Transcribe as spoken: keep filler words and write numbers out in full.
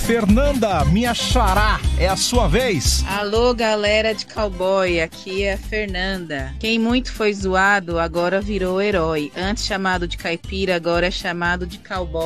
Fernanda, minha xará, é a sua vez. Alô, galera de cowboy, aqui é a Fernanda. Quem muito foi zoado, agora virou herói. Antes chamado de caipira, agora é chamado de cowboy.